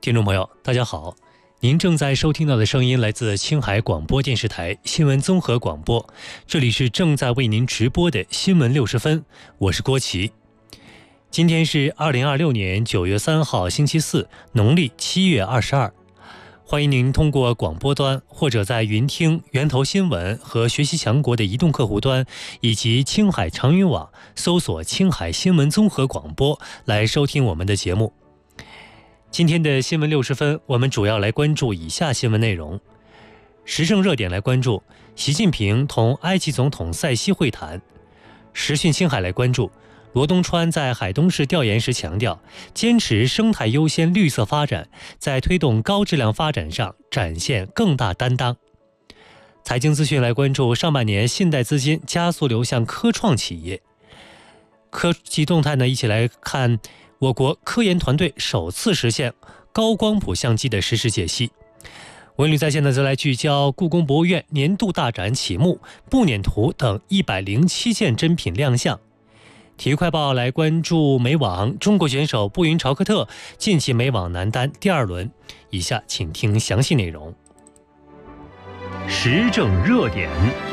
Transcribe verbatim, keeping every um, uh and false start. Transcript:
听众朋友，大家好，您正在收听到的声音来自青海广播电视台新闻综合广播，这里是正在为您直播的新闻六十分，我是郭琦。今天是二零二六年九月三号星期四，农历七月二十二。欢迎您通过广播端或者在云听、源头新闻和学习强国的移动客户端，以及青海长云网搜索青海新闻综合广播来收听我们的节目。今天的新闻六十分，我们主要来关注以下新闻内容。时政热点来关注习近平同埃及总统塞西会谈。时讯青海来关注罗东川在海东市调研时强调，坚持生态优先绿色发展，在推动高质量发展上展现更大担当。财经资讯来关注上半年信贷资金加速流向科创企业。科技动态呢，一起来看我国科研团队首次实现高光谱相机的实时解析。文旅在线呢，则来聚焦故宫博物院年度大展启幕、步辇图等一百零七件珍品亮相。体育快报来关注美网，中国选手步云朝克特晋级美网男单第二轮。以下请听详细内容。时政热点。